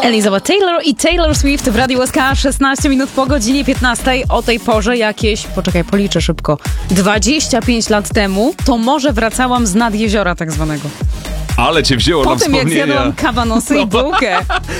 Elizabeth Taylor i Taylor Swift w Radiu SK 16 minut po godzinie 15. O tej porze jakieś, policzę szybko, 25 lat temu to może wracałam z nad jeziora tak zwanego. Ale cię wzięło na Po tym jak wspomnienia. zjadłam kabanosy i bułkę.